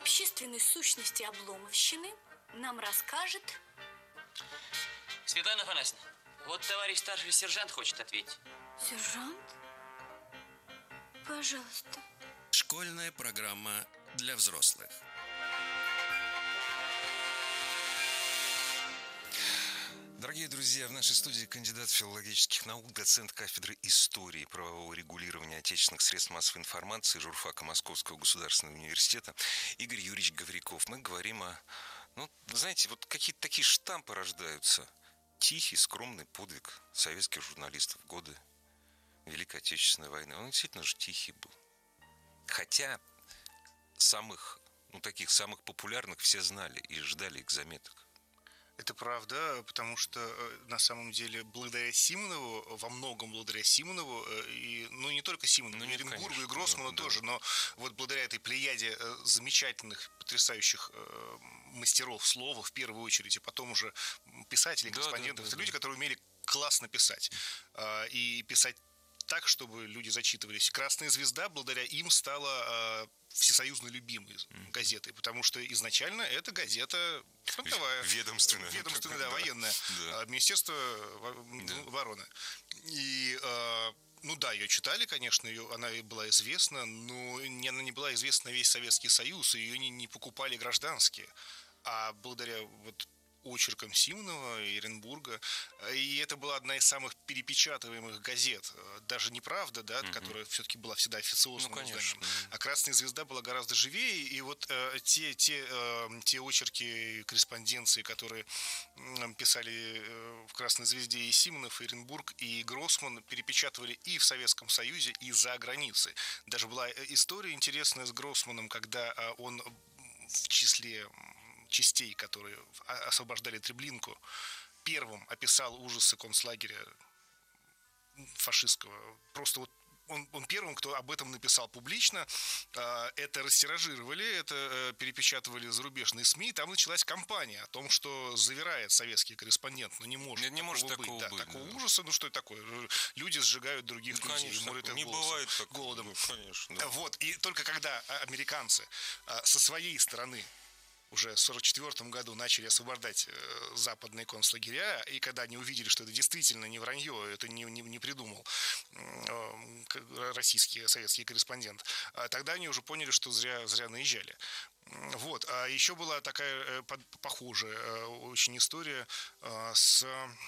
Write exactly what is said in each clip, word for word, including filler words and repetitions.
общественной сущности обломовщины нам расскажет... Светлана Афанасьевна, вот товарищ старший сержант хочет ответить. Сержант? Пожалуйста. Школьная программа для взрослых. Дорогие друзья, в нашей студии кандидат филологических наук, доцент кафедры истории и правового регулирования отечественных средств массовой информации журфака Московского государственного университета Игорь Юрьевич Гавряков. Мы говорим о... Ну, знаете, вот какие-то такие штампы рождаются. Тихий, скромный подвиг советских журналистов в годы Великой Отечественной войны. Он действительно же тихий был. Хотя самых, ну, таких самых популярных все знали и ждали их заметок. Это правда, потому что на самом деле благодаря Симонову, во многом благодаря Симонову, и, ну не только Симонову, ну, Эренбургу и Гроссману да, тоже, да. но вот благодаря этой плеяде замечательных, потрясающих мастеров слова в первую очередь, и потом уже писателей, корреспондентов, да, да, да, это да. люди, которые умели классно писать. И писать так, чтобы люди зачитывались. «Красная звезда» благодаря им стала всесоюзно любимой газетой, потому что изначально эта газета фронтовая, ведомственная, ведомственная, да, военная, да. Министерство да. обороны. И ну да, ее читали, конечно, ее, она была известна, но не, она не была известна на весь Советский Союз, и ее не, не покупали гражданские. А благодаря вот очеркам Симонова и Эренбурга, и это была одна из самых перепечатываемых газет. Даже «Неправда», да, mm-hmm. которая все-таки была всегда официозным ну, изданием, а «Красная звезда» была гораздо живее, и вот э, те, те, э, те очерки, корреспонденции, которые э, писали э, в «Красной звезде» и Симонов, и Эренбург, и Гроссман, перепечатывали и в Советском Союзе, и за границей. Даже была история интересная с Гроссманом, когда э, он в числе частей, которые освобождали Треблинку, первым описал ужасы концлагеря фашистского. Просто вот он, он первым, кто об этом написал публично. Это растиражировали, это перепечатывали зарубежные СМИ. Там началась кампания о том, что завирает советский корреспондент. Ну, не может, не, не может такого такого быть. быть. Да, такого да. ужаса. Ну, что это такое? Люди сжигают других ну, людей. Конечно, морят их не голосом, бывает такого. голодом. Ну, конечно, да. Вот. И только когда американцы со своей стороны уже в сорок четвёртом году начали освобождать э, западные концлагеря, и когда они увидели, что это действительно не вранье, это не, не, не придумал э, российский, советский корреспондент, э, тогда они уже поняли, что зря, зря наезжали. Вот. А еще была такая э, под, похожая э, очень история э, с,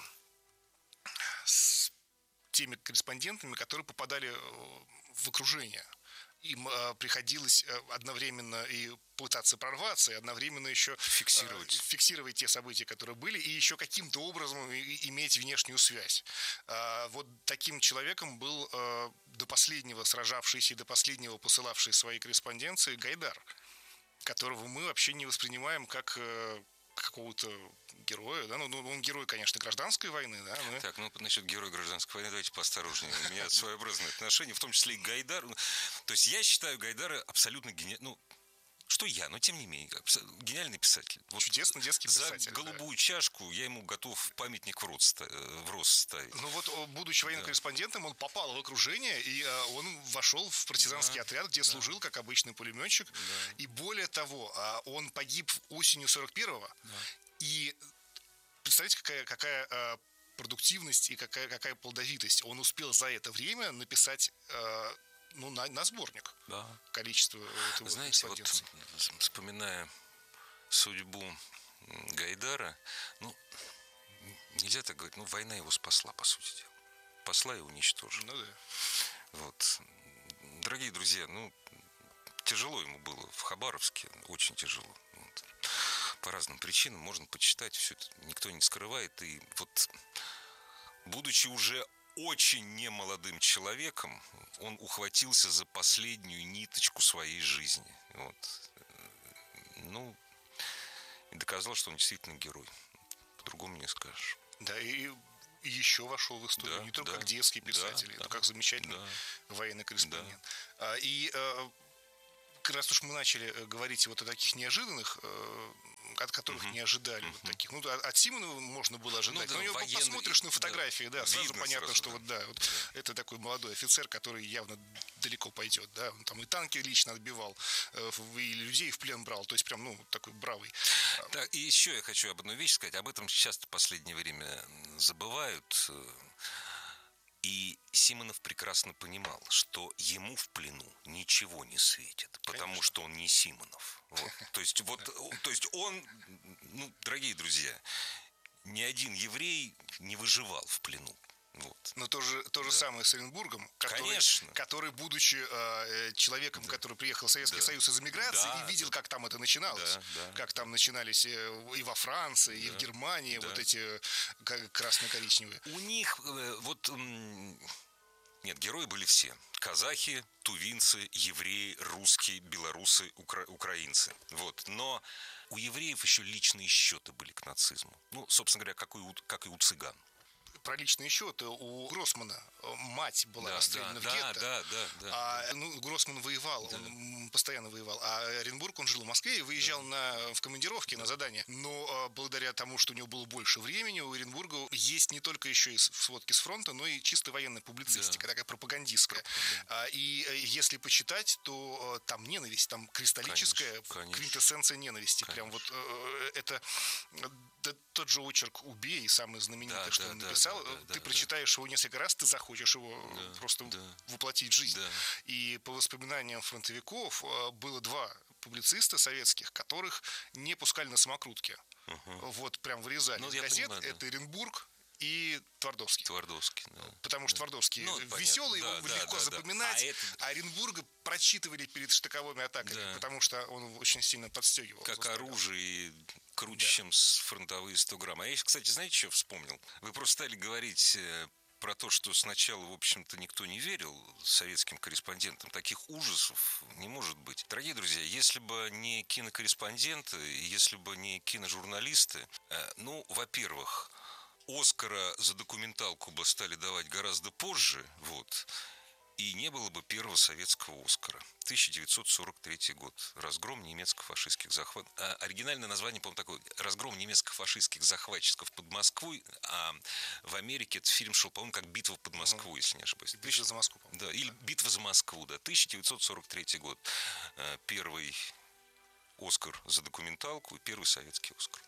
с теми корреспондентами, которые попадали в окружение. Им э, приходилось одновременно и пытаться прорваться, и одновременно еще фиксировать. Э, фиксировать те события, которые были, и еще каким-то образом иметь внешнюю связь. Э, вот таким человеком был э, до последнего сражавшийся и до последнего посылавший свои корреспонденции Гайдар, которого мы вообще не воспринимаем как... Э, какого-то героя, да, ну, он герой, конечно, гражданской войны, да. Мы... Так, ну, насчет героя гражданской войны давайте поосторожнее. У меня своеобразное отношение, в том числе и к Гайдару. То есть я считаю Гайдара абсолютно гениальным, ну, что я, но тем не менее, гениальный писатель. Вот чудесный детский писатель. За голубую да. чашку я ему готов памятник в рост, в рост ставить. Ну вот, будучи военным да. корреспондентом, он попал в окружение, и он вошел в партизанский да. отряд, где да. служил как обычный пулеметчик. Да. И более того, он погиб осенью сорок первого. Да. И представляете, какая, какая продуктивность и какая, какая плодовитость. Он успел за это время написать... Ну, на, на сборник. Да. Количество этого. Знаете, вот вспоминая судьбу Гайдара, ну, нельзя так говорить, ну, война его спасла, по сути дела. Спасла и уничтожила. Ну, да. Вот. Дорогие друзья, ну, тяжело ему было в Хабаровске, очень тяжело. Вот. По разным причинам можно почитать, все это никто не скрывает. И вот, будучи уже очень немолодым человеком, он ухватился за последнюю ниточку своей жизни. Вот. Ну, и доказал, что он действительно герой. По-другому не скажешь. Да, и еще вошел в историю, да, не только да, как детский писатель, да, но да, как замечательный да, военный корреспондент. Да. И раз уж мы начали говорить вот о таких неожиданных от которых не ожидали вот таких. Ну, от, от Симонова можно было ожидать. Ну, да, но его военный, посмотришь на фотографии, да, да, сразу видно понятно, сразу, что да. вот, да, вот это такой молодой офицер, который явно далеко пойдет, да, он там и танки лично отбивал, э, и людей в плен брал, то есть прям, ну, такой бравый. Так, и еще я хочу об одной вещи сказать. Об этом часто в последнее время забывают. И Симонов прекрасно понимал, что ему в плену ничего не светит, потому Конечно. Что он не Симонов. Вот. То есть, вот, то есть он, ну, дорогие друзья, ни один еврей не выживал в плену. Вот. Но то же, то же да. самое с Оренбургом, который, который будучи э, человеком, да. который приехал в Советский да. Союз из эмиграции да, и видел, да. как там это начиналось, да, да. как там начинались и во Франции, да. и в Германии да. вот эти красно-коричневые. У них э, вот... Нет, герои были все. Казахи, тувинцы, евреи, русские, белорусы, укра... украинцы. Вот. Но у евреев еще личные счеты были к нацизму. Ну, собственно говоря, как и у, как и у цыган. Про личные счеты у Гроссмана мать была да, расстреляна да, в гетто. Да, да, да, а, да. ну, Гроссман воевал, да. он постоянно воевал. А Оренбург, он жил в Москве и выезжал да. на, в командировки, да. на задания. Но а, благодаря тому, что у него было больше времени, у Оренбурга есть не только еще и сводки с фронта, но и чисто военная публицистика, да. такая пропагандистская. А, и если почитать, то а, там ненависть, там кристаллическая конечно, конечно. квинтэссенция ненависти. Конечно. Прям вот а, это да, тот же очерк «Убей», самый знаменитый, да, что да, он написал. Да, да, ты да, прочитаешь да. его несколько раз, ты захочешь его да, просто да. воплотить в жизнь. Да. И по воспоминаниям фронтовиков было два публициста советских, которых не пускали на самокрутки. Угу. Вот прям вырезали ну, из газет. Понимаю, это да. Оренбург и Твардовский. Твардовский, да. Потому что да. Твардовский ну, веселый, да, его да, легко да, запоминать. Да. А, это... а Оренбурга прочитывали перед штыковыми атаками, да. потому что он очень сильно подстегивал. Как оружие круче, да. чем с фронтовые сто грамм. А я, кстати, знаете, что вспомнил? Вы просто стали говорить про то, что сначала, в общем-то, никто не верил советским корреспондентам. Таких ужасов не может быть. Дорогие друзья, если бы не кинокорреспонденты, если бы не киножурналисты, ну, во-первых, Оскара за документалку бы стали давать гораздо позже, вот, и не было бы первого советского Оскара. тысяча девятьсот сорок третий год. Разгром немецко-фашистских захватов. А, оригинальное название, по-моему, такое. Разгром немецко-фашистских захватчиков под Москвой. А в Америке этот фильм шел, по-моему, как «Битва под Москвой», если не ошибаюсь. «Битва за Москву». Да, или «Битва за Москву», да. тысяча девятьсот сорок третий год. Первый Оскар за документалку и первый советский Оскар.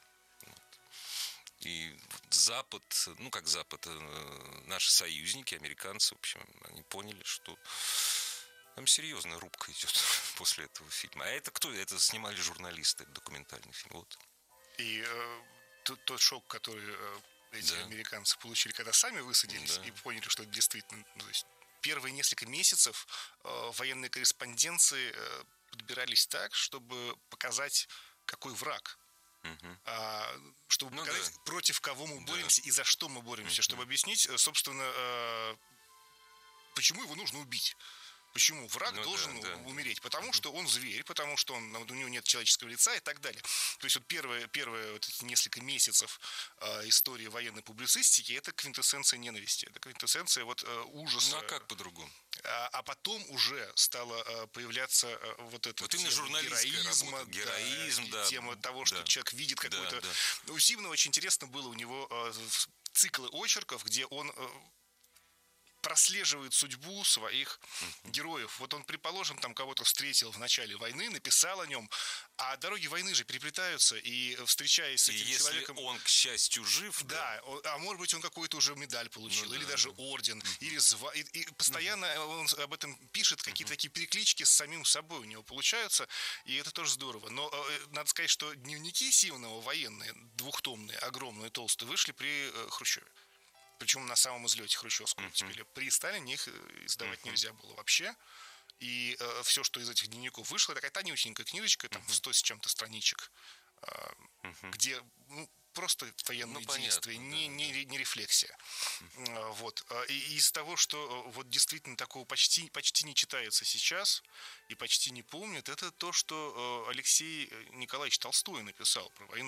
И Запад, ну как Запад, наши союзники, американцы, в общем, они поняли, что там серьезная рубка идет после этого фильма. А это кто? Это снимали журналисты, документальный фильм. Вот. И э, тот, тот шок, который э, эти да. американцы получили, когда сами высадились да. и поняли, что это действительно... Ну, то есть первые несколько месяцев э, военные корреспонденции э, подбирались так, чтобы показать, какой враг. Uh-huh. А, чтобы ну, показать, да. против кого мы боремся да. и за что мы боремся, uh-huh. чтобы объяснить, собственно, почему его нужно убить. Почему враг ну, должен да, да. умереть? Потому uh-huh. что он зверь, потому что он, у него нет человеческого лица и так далее. То есть вот первые, первые вот эти несколько месяцев э, истории военной публицистики – это квинтэссенция ненависти, это квинтэссенция вот, э, ужаса. Ну а как по-другому? А, а потом уже стало э, появляться э, вот это вот героизма, героизм, да, да, тема того, что да. человек видит какой-то. Да, да. У Симонова очень интересно было, у него э, циклы очерков, где он э, прослеживает судьбу своих uh-huh. героев. Вот он, предположим, там кого-то встретил в начале войны, написал о нем, а дороги войны же переплетаются, и встречаясь с этим и человеком... если он, к счастью, жив... Да, да. А может быть, он какую-то уже медаль получил, ну, или да, даже да. орден, uh-huh. или зва... И, и постоянно uh-huh. он об этом пишет, какие-то uh-huh. такие переклички с самим собой у него получаются, и это тоже здорово. Но э, надо сказать, что дневники Симонова военные, двухтомные, огромные, толстые, вышли при э, Хрущеве. Причем на самом излете хрущевского uh-huh. При Сталине их издавать uh-huh. нельзя было вообще. И э, все, что из этих дневников вышло, такая тонюсенькая книжечка, там, uh-huh. в сто с чем-то страничек, э, uh-huh. где ну, просто военные ну, действия, понятно, не, да, не, да. не рефлексия. Uh-huh. Вот. И из того, что вот действительно такого почти, почти не читается сейчас и почти не помнят, это то, что Алексей Николаевич Толстой написал про войну.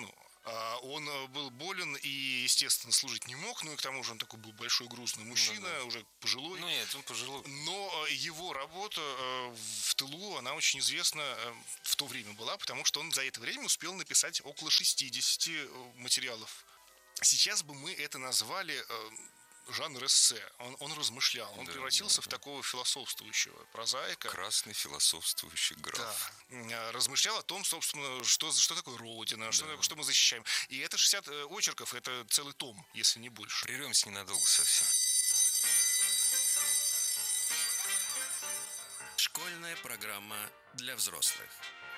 А, Он э, был болен и, естественно, служить не мог, ну и к тому же он такой был большой грузный мужчина, да. уже пожилой. Ну нет, он пожилой. Но э, его работа э, в тылу, она очень известна э, в то время была, потому что он за это время успел написать около шестидесяти э, материалов. Сейчас бы мы это назвали э, жанр эссе. Он, он размышлял, он Да, превратился да, в да. такого философствующего прозаика. Красный философствующий граф. Да. Размышлял о том, собственно, что, что такое Родина, что, Да. такое- что мы защищаем. И это шестьдесят э, очерков, это целый том, если не больше. Прервемся ненадолго совсем. Школьная программа для взрослых.